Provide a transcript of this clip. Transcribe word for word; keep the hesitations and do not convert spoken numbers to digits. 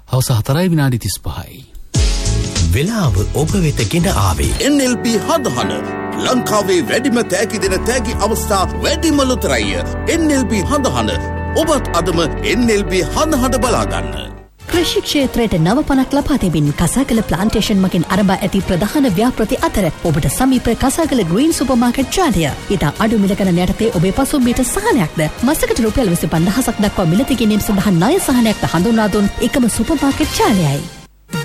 හවස හතරයි විනාඩි තිස් පහයි. වෙලාව ඔබ වෙත ගෙන ආවේ එන් එල් බී හඳහන ලංකාවේ වැඩිම තෑගි දෙන තෑගි අවස්ථා වැඩිම ලොතරැය. එන් එල් බී හඳහන ඔබත් අදම එන් එල් බී හඳහන බලාගන්න. කෘෂි ක්ෂේත්‍රයට නව පනක් ලබා දෙමින් කසාකල ප්ලාන්ටේෂන් මගින් අරඹා ඇති ප්‍රධාන ව්‍යාපෘති අතර ඔබට සමීප කසාකල ග්‍රීන් සුපර්මාකට් ජාලය ඉතා අඩු මිල ගණන් යටතේ ඔබේ පසුම්බියට සහනයක්ද මසකට රුපියල් විසි පන්දහසක් දක්වා මිලදී ගැනීම සඳහා ණය සහනයක්ද හඳුන්වා දුන් එකම සුපර්මාකට් ජාලයයි.